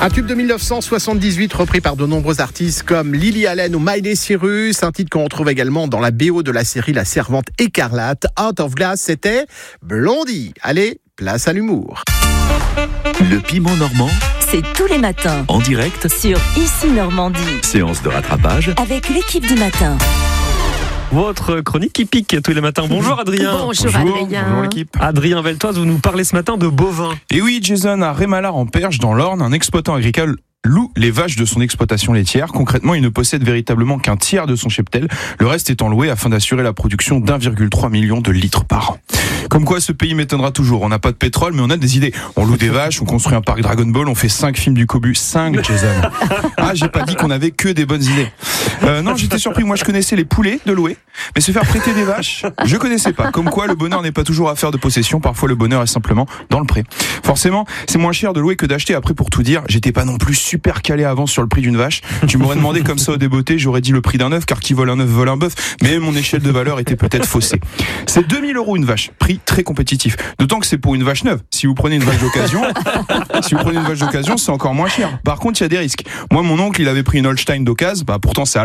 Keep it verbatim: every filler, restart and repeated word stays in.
Un tube de mille neuf cent soixante-dix-huit repris par de nombreux artistes comme Lily Allen ou Miley Cyrus, un titre qu'on retrouve également dans la B O de la série La Servante écarlate. Out of Glass, c'était Blondie. Allez, place à l'humour. Le piment normand, c'est tous les matins en direct sur Ici Normandie séance de rattrapage. avec l'équipe du matin. Votre chronique qui pique tous les matins. Bonjour Adrien. Bonjour, Adrien. Bonjour l'équipe. Adrien Veltoise, vous nous parlez ce matin de bovins. Et oui, Jason, à Rémalard en Perche, dans l'Orne, un exploitant agricole loue les vaches de son exploitation laitière. Concrètement, il ne possède véritablement qu'un tiers de son cheptel, le reste étant loué afin d'assurer la production d'un virgule trois million de litres par an. Comme quoi, ce pays m'étonnera toujours. On n'a pas de pétrole, mais on a des idées. On loue des vaches, on construit un parc Dragon Ball, on fait cinq films du Cobu. cinq, Jason. Ah, j'ai pas dit qu'on avait que des bonnes idées. Euh, non, j'étais surpris. Moi, je connaissais les poulets de louer, mais se faire prêter des vaches, je connaissais pas. Comme quoi, le bonheur n'est pas toujours affaire de possession. Parfois, le bonheur est simplement dans le pré. Forcément, c'est moins cher de louer que d'acheter. Après, pour tout dire, j'étais pas non plus super calé avant sur le prix d'une vache. Tu m'aurais demandé comme ça au débeauté, j'aurais dit le prix d'un œuf, car qui vole un œuf vole un bœuf. Mais mon échelle de valeur était peut-être faussée. C'est deux mille euros une vache, prix très compétitif. D'autant que c'est pour une vache neuve. Si vous prenez une vache d'occasion, si vous prenez une vache d'occasion, c'est encore moins cher. Par contre, il y a des risques. Moi, mon oncle, il avait pris une Holstein d'occasion. Bah, pourtant, c'est